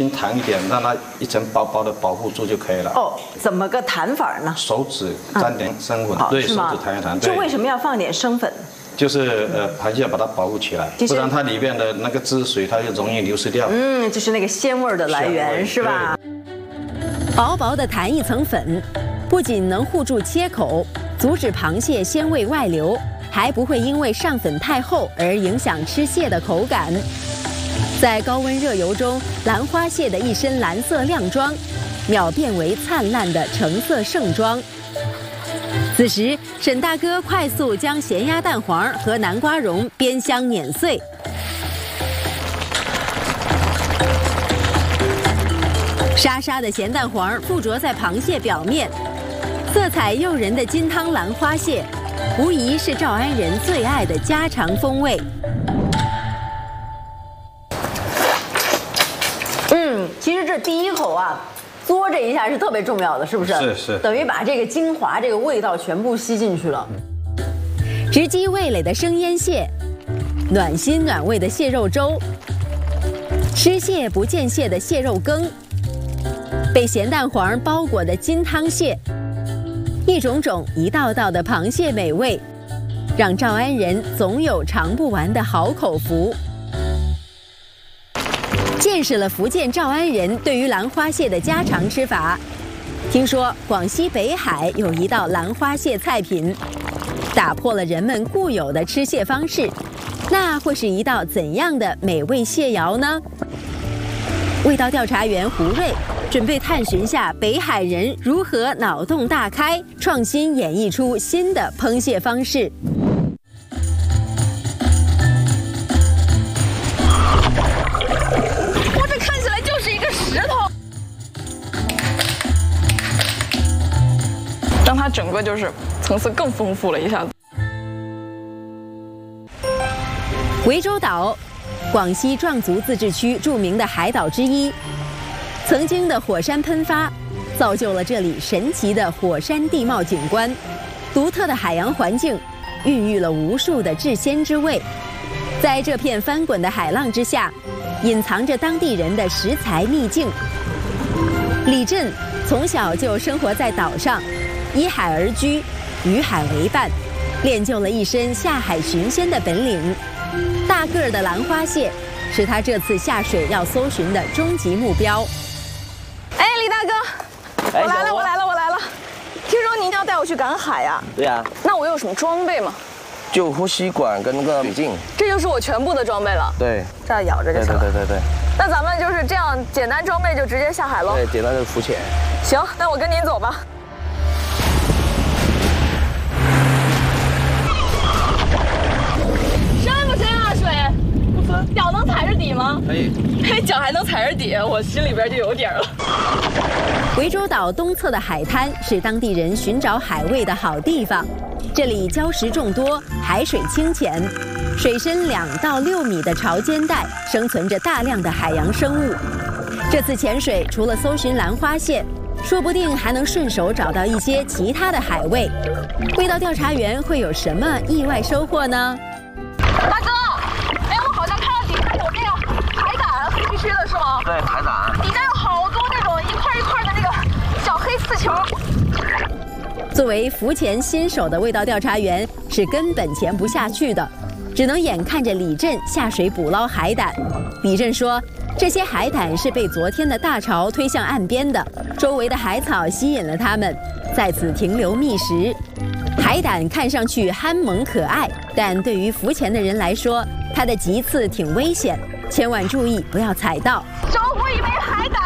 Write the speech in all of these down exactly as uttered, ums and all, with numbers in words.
心弹一点，让它一层薄薄的保护住就可以了。 哦，怎么个弹法呢？ 手指沾点生粉，对，手指弹一弹。 就为什么要放点生粉？ 就是呃，螃蟹把它保护起来，不然它里面的那个汁水它就容易流失掉。 嗯，就是那个鲜味的来源，是吧？ 薄薄的弹一层粉，不仅能护住切口，阻止螃蟹鲜味外流，还不会因为上粉太厚而影响吃蟹的口感。在高温热油中，兰花蟹的一身蓝色亮装，秒变为灿烂的橙色盛装。此时，沈大哥快速将咸鸭蛋黄和南瓜蓉煸香碾碎。沙沙的咸蛋黄附着在螃蟹表面，色彩诱人的金汤兰花蟹，无疑是诏安人最爱的家常风味。 嗯，其实这第一口啊，嘬这一下是特别重要的，是不是？ 是是， 等于把这个精华、这个味道全部吸进去了。 直击味蕾的生腌蟹，暖心暖胃的蟹肉粥，吃蟹不见蟹的蟹肉羹，被咸蛋黄包裹的金汤蟹，一种种一道道的螃蟹美味，让诏安人总有尝不完的好口福。见识了福建诏安人对于兰花蟹的家常吃法，听说广西北海有一道兰花蟹菜品，打破了人们固有的吃蟹方式，那会是一道怎样的美味蟹肴呢？味道调查员胡瑞准备探寻下北海人如何脑洞大开，创新演绎出新的烹蟹方式。 哇，这看起来就是一个石头，让它整个就是层次更丰富了一下子。 涠洲岛，广西壮族自治区著名的海岛之一。曾经的火山喷发，造就了这里神奇的火山地貌景观，独特的海洋环境，孕育了无数的制鲜之味。在这片翻滚的海浪之下，隐藏着当地人的食材秘境。李振从小就生活在岛上，依海而居，与海为伴，练就了一身下海寻鲜的本领。大个儿的兰花蟹是他这次下水要搜寻的终极目标。 哎，李大哥，我来了，我来了，我来了！听说您要带我去赶海呀？ 对呀。 那我有什么装备吗？ 就呼吸管跟那个水镜。 这就是我全部的装备了。 对。 这样咬着就行了。 对对对对对。 那咱们就是这样简单装备就直接下海喽？ 对，简单的浮潜。 行，那我跟您走吧。深不深啊水？不深。脚能踩着底吗？ 可以。 脚还能踩着底，我心里边就有底儿了。 涠洲岛东侧的海滩是当地人寻找海味的好地方，这里礁石众多，海水清浅，水深两到六米的潮间带生存着大量的海洋生物。这次潜水除了搜寻兰花蟹，说不定还能顺手找到一些其他的海味。味道调查员会有什么意外收获呢？ 大哥，哎，我好像看到底下有这个海胆，必须的是吗？ 对，海胆。 底下有好多那种一块一块的那个小黑刺球。 作为浮潜新手的味道调查员是根本潜不下去的，只能眼看着李振下水捕捞海胆。李振说，这些海胆是被昨天的大潮推向岸边的，周围的海草吸引了它们，在此停留觅食。海胆看上去憨萌可爱，但对于浮潜的人来说，它的棘刺挺危险，千万注意不要踩到。 收获一枚海胆，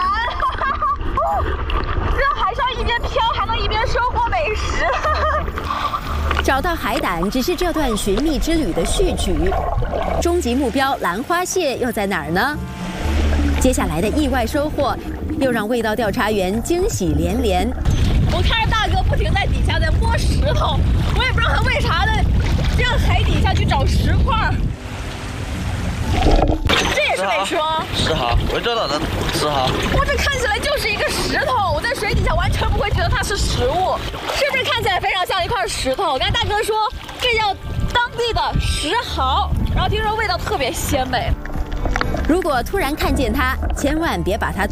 让海上一边飘还能一边收获美食。 找到海胆只是这段寻觅之旅的序曲，终极目标兰花蟹又在哪儿呢？接下来的意外收获又让味道调查员惊喜连连。 我看着大哥不停在底下在摸石头，我也不知道他为啥呢，这样海底下去找石块。这也是美食吗？ 石蚝，涠洲岛的石蚝。 哇，这看起来就是一个石头，我在水底下完全不会觉得它是食物，是不是看起来非常像一块石头？刚才大哥说这叫当地的石蚝，然后听说味道特别鲜美。 如果突然看见它，千万别把它